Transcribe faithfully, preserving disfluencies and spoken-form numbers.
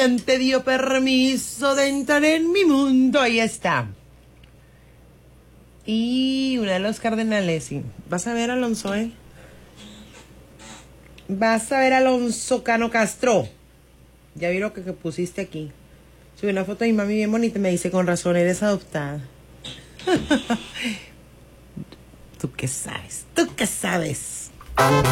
¿Quién te dio permiso de entrar en mi mundo? Ahí está. Y una de los Cardenales, sí. Vas a ver, Alonso, ¿eh? Vas a ver, Alonso Cano Castro. Ya vi lo que, que pusiste aquí. Subí una foto de mi mami bien bonita y me dice, con razón, eres adoptada. ¿Tú qué sabes? ¿Tú qué sabes?